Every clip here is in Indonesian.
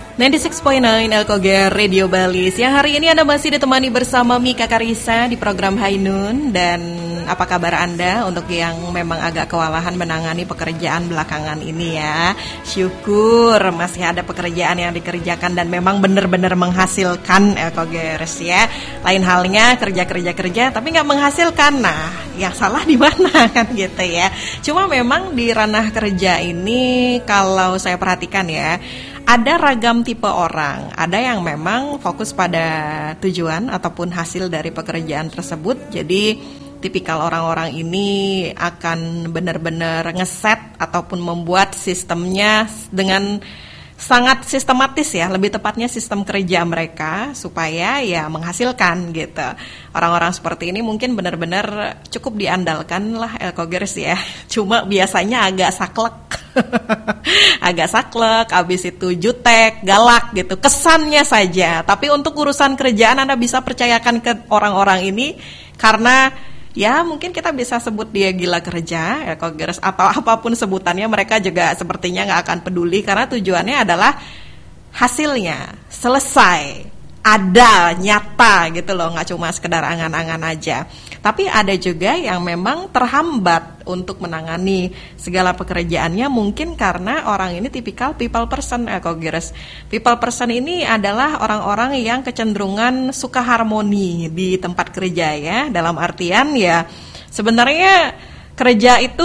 96.9 Elkoger Radio Bali. Siang hari ini Anda masih ditemani bersama Mika Karisa di program High Noon. Dan apa kabar Anda untuk yang memang agak kewalahan menangani pekerjaan belakangan ini ya? Syukur masih ada pekerjaan yang dikerjakan dan memang benar-benar menghasilkan Elkogers ya. Lain halnya kerja tapi nggak menghasilkan. Nah, yang salah di mana kan gitu ya? Cuma memang di ranah kerja ini kalau saya perhatikan ya, ada ragam tipe orang. Ada yang memang fokus pada tujuan ataupun hasil dari pekerjaan tersebut. Jadi tipikal orang-orang ini akan benar-benar ngeset ataupun membuat sistemnya dengan sangat sistematis ya, lebih tepatnya sistem kerja mereka supaya ya menghasilkan gitu. Orang-orang seperti ini mungkin benar-benar cukup diandalkan lah Elkogers ya. Cuma biasanya agak saklek. Agak saklek, abis itu jutek, galak gitu, kesannya saja. Tapi untuk urusan kerjaan Anda bisa percayakan ke orang-orang ini karena ya mungkin kita bisa sebut dia gila kerja, Elkogers, atau apapun sebutannya, mereka juga sepertinya gak akan peduli karena tujuannya adalah hasilnya selesai, ada, nyata gitu loh, gak cuma sekedar angan-angan aja. Tapi ada juga yang memang terhambat untuk menangani segala pekerjaannya mungkin karena orang ini tipikal people person, Elkogers. People person ini adalah orang-orang yang kecenderungan suka harmoni di tempat kerja ya. Dalam artian ya sebenarnya kerja itu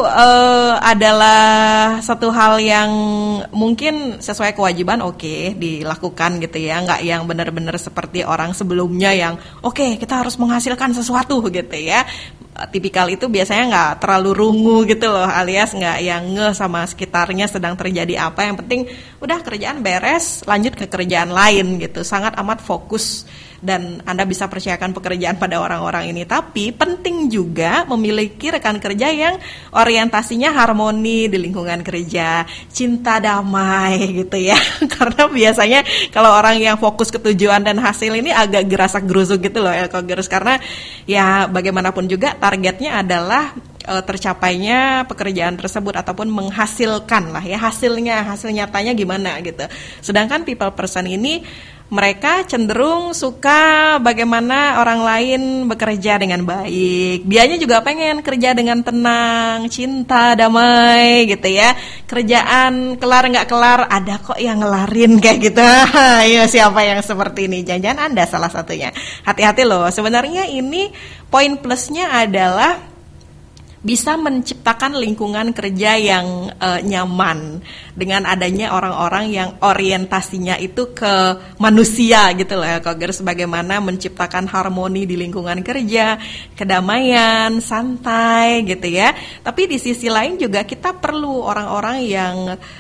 adalah satu hal yang mungkin sesuai kewajiban oke, dilakukan gitu ya, nggak yang benar-benar seperti orang sebelumnya yang oke, kita harus menghasilkan sesuatu gitu ya. Tipikal itu biasanya nggak terlalu rungu gitu loh, alias nggak yang ngeh sama sekitarnya sedang terjadi apa, yang penting udah kerjaan beres, lanjut ke kerjaan lain gitu, sangat amat fokus. Dan Anda bisa percayakan pekerjaan pada orang-orang ini. Tapi penting juga memiliki rekan kerja yang orientasinya harmoni di lingkungan kerja, cinta damai gitu ya. Karena biasanya kalau orang yang fokus ke tujuan dan hasil ini agak gerasak gerusuk gitu loh Elkogers. Karena ya bagaimanapun juga targetnya adalah tercapainya pekerjaan tersebut ataupun menghasilkan lah ya, hasil nyatanya gimana gitu. Sedangkan people person ini mereka cenderung suka bagaimana orang lain bekerja dengan baik. Dianya juga pengen kerja dengan tenang, cinta, damai gitu ya. Kerjaan kelar nggak kelar, ada kok yang ngelarin kayak gitu. Ayo siapa yang seperti ini? Jangan-jangan Anda salah satunya. Hati-hati loh, sebenarnya ini poin plusnya adalah bisa menciptakan lingkungan kerja yang nyaman dengan adanya orang-orang yang orientasinya itu ke manusia gitu loh ya, Elkogers, bagaimana menciptakan harmoni di lingkungan kerja, kedamaian, santai gitu ya. Tapi di sisi lain juga kita perlu orang-orang yang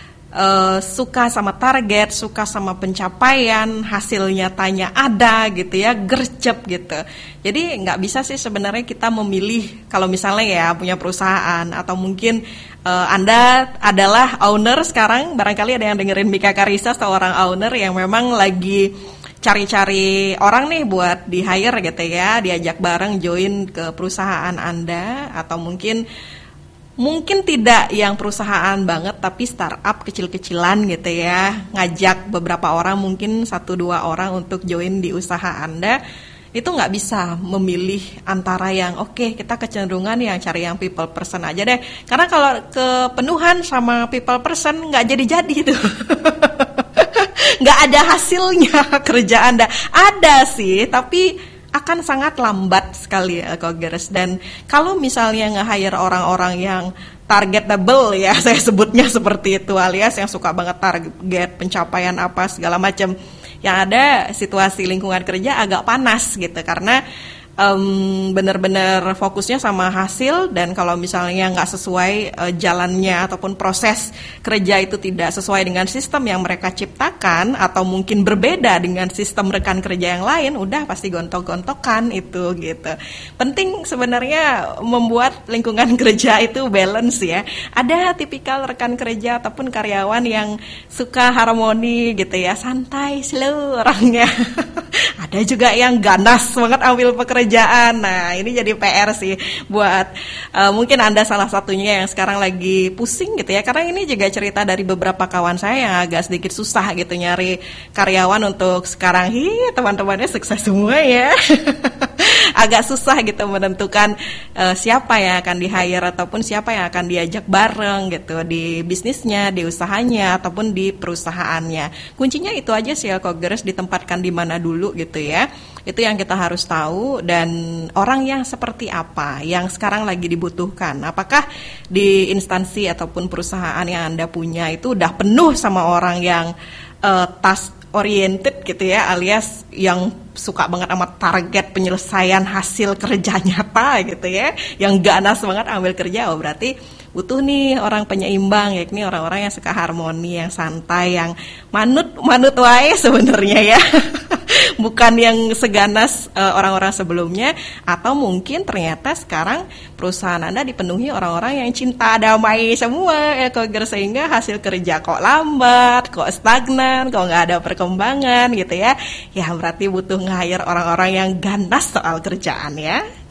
suka sama target, suka sama pencapaian, hasil nyatanya ada gitu ya, gercep gitu. Jadi nggak bisa sih sebenarnya kita memilih kalau misalnya ya punya perusahaan atau mungkin Anda adalah owner sekarang, barangkali ada yang dengerin Mika Karisa, seorang owner yang memang lagi cari-cari orang nih buat di hire gitu ya, diajak bareng join ke perusahaan Anda, atau mungkin tidak yang perusahaan banget tapi startup kecil-kecilan gitu ya, ngajak beberapa orang, mungkin 1-2 orang untuk join di usaha Anda. Itu nggak bisa memilih antara yang oke, kita kecenderungan yang cari yang people person aja deh, karena kalau kepenuhan sama people person nggak jadi-jadi tuh. Nggak ada hasilnya kerja Anda. Ada sih, tapi akan sangat lambat sekali Elkogers. Dan kalau misalnya nge-hire orang-orang yang targetable ya, saya sebutnya seperti itu, alias yang suka banget target pencapaian apa segala macam, yang ada situasi lingkungan kerja agak panas gitu, karena benar-benar fokusnya sama hasil, dan kalau misalnya nggak sesuai jalannya ataupun proses kerja itu tidak sesuai dengan sistem yang mereka ciptakan atau mungkin berbeda dengan sistem rekan kerja yang lain, udah pasti gontok-gontokan itu gitu. Penting sebenarnya membuat lingkungan kerja itu balance ya. Ada tipikal rekan kerja ataupun karyawan yang suka harmoni gitu ya, santai, slow orangnya. Ada juga yang ganas banget ambil pekerjaan kerjaan. Nah, ini jadi PR sih buat mungkin Anda salah satunya yang sekarang lagi pusing gitu ya. Karena ini juga cerita dari beberapa kawan saya yang agak sedikit susah gitu nyari karyawan untuk sekarang. Teman-temannya sukses semua ya. Agak susah gitu menentukan siapa yang akan di-hire ataupun siapa yang akan diajak bareng gitu di bisnisnya, di usahanya ataupun di perusahaannya. Kuncinya itu aja sih ya, Kogers, ditempatkan di mana dulu gitu ya. Itu yang kita harus tahu, dan orang yang seperti apa yang sekarang lagi dibutuhkan. Apakah di instansi ataupun perusahaan yang Anda punya itu udah penuh sama orang yang task oriented gitu ya, alias yang suka banget sama target penyelesaian hasil kerja nyata gitu ya, yang ganas banget ambil kerja. Oh, berarti butuh nih orang penyeimbang, yakni orang-orang yang suka harmoni, yang santai, yang manut wae sebenarnya ya. Bukan yang seganas orang-orang sebelumnya. Atau mungkin ternyata sekarang perusahaan Anda dipenuhi orang-orang yang cinta damai semua ya, sehingga hasil kerja kok lambat, kok stagnan, kok nggak ada perkembangan gitu ya. Ya berarti butuh nge-hire orang-orang yang ganas soal kerjaan ya.